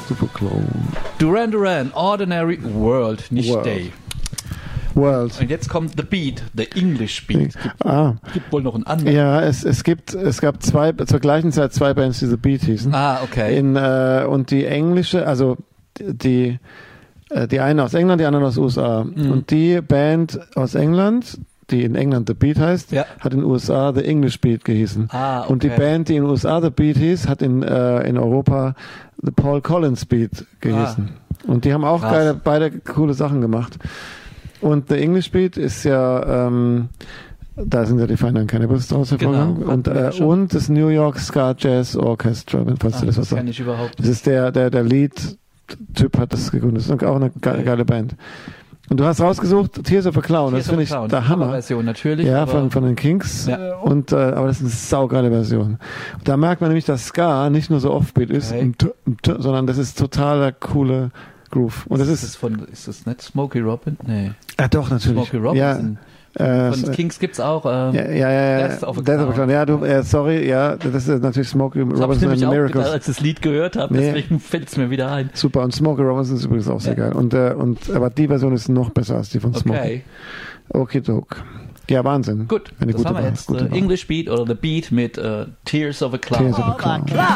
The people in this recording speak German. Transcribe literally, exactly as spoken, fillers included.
Super Clown. Duran Duran, Ordinary World, nicht World. Day. World. Und jetzt kommt The Beat, The English Beat. Es gibt, ah. gibt wohl noch einen anderen. Ja, es, es gibt, es gab zwei, zur gleichen Zeit zwei Bands, die The Beat hießen. Ah, okay. In, äh, und die englische, also die, äh, die eine aus England, die andere aus den U S A. Mhm. Und die Band aus England, die in England The Beat heißt, ja. hat in den U S A The English Beat gehießen. Ah, okay. Und die Band, die in den U S A The Beat hieß, hat in, äh, in Europa The Paul Collins Beat gehießen. Ah. Und die haben auch geile, beide coole Sachen gemacht. Und The English Beat ist ja, ähm, da sind ja die Fine and Cannibals draus hervorgegangen. Genau, und, äh, und das New York Ska Jazz Orchestra, falls Ach, du das das was sagst. kenn ich überhaupt nicht. Das ist der, der, der Lead-Typ hat das gegründet. Das ist auch eine ge- geile Band. Und du hast rausgesucht Tears of a Clown. Tears das finde ich Clown. der Hammer. Version natürlich. Ja, von, von den Kinks. Ja. Und, äh, aber das ist eine saugeile Version. Und da merkt man nämlich, dass Ska nicht nur so Offbeat ist, Okay. und, und, sondern das ist totaler coole Groove. Und das ist, ist, das von, ist das nicht Smokey Robin? Nee. Ja, doch, natürlich. Smokey Robinson. Ja, von äh, Kings gibt's auch. Ähm, ja, ja, ja. Death of a Death of a Clown. Clown. Ja, du, äh, sorry, ja, das ist natürlich Smokey Das hab ich Robinson nämlich and auch Miracles. gedacht, als ich das Lied gehört habe, Nee. deswegen fällt es mir wieder ein. Super, und Smokey Robinson ist übrigens auch sehr Ja. geil. Und, äh, und, aber die Version ist noch besser als die von Smokey. Okay, Okidok. Ja, Wahnsinn. gut. Eine das gute haben wir Wahl, jetzt. gute Äh, Wahl. English Beat oder The Beat mit äh, Tears of a Clown. Tears of a Clown.